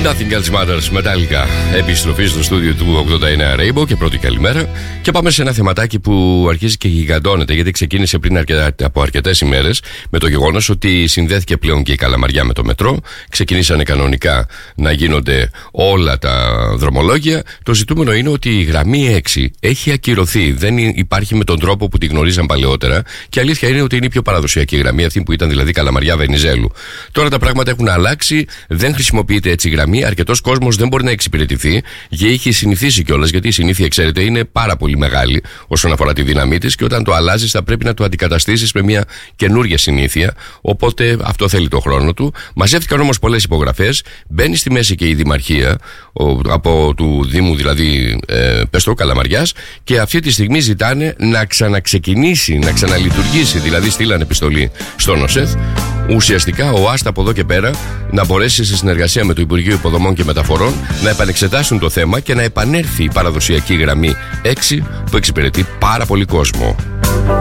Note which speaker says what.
Speaker 1: Nothing Else Matters, Metallica. Επιστροφή στο στούντιο του 89 Rainbow και πρώτη καλημέρα. Και πάμε σε ένα θεματάκι που αρχίζει και γιγαντώνεται, γιατί ξεκίνησε πριν από αρκετές ημέρες με το γεγονός ότι συνδέθηκε πλέον και η Καλαμαριά με το μετρό. Ξεκινήσανε κανονικά να γίνονται όλα τα δρομολόγια. Το ζητούμενο είναι ότι η γραμμή 6 έχει ακυρωθεί. Δεν υπάρχει με τον τρόπο που τη γνωρίζαν παλαιότερα. Και αλήθεια είναι ότι είναι η πιο παραδοσιακή γραμμή, αυτή που ήταν δηλαδή Καλαμαριά-Βενιζέλου. Τώρα τα πράγματα έχουν αλλάξει, δεν χρησιμοποιείται έτσι η γραμμή. Αρκετός κόσμος δεν μπορεί να εξυπηρετηθεί και έχει συνηθίσει κιόλας, γιατί η συνήθεια, ξέρετε, είναι πάρα πολύ μεγάλη όσον αφορά τη δύναμή της, και όταν το αλλάζεις θα πρέπει να το αντικαταστήσεις με μια καινούργια συνήθεια. Οπότε αυτό θέλει το χρόνο του. Μαζεύτηκαν όμως πολλές υπογραφές. Μπαίνει στη μέση και η Δημαρχία από του Δήμου, δηλαδή Πεστό Καλαμαριάς, και αυτή τη στιγμή ζητάνε να ξαναξεκινήσει, να ξαναλειτουργήσει. Δηλαδή στείλανε επιστολή στον ΟΣΕΘ, ουσιαστικά ο ΟΑΣΤ από εδώ και πέρα να μπορέσει σε συνεργασία με το Υπουργείο Υποδομών και Μεταφορών να επανεξετάσουν το θέμα και να επανέλθει η παραδοσιακή γραμμή 6 που εξυπηρετεί πάρα πολύ κόσμο.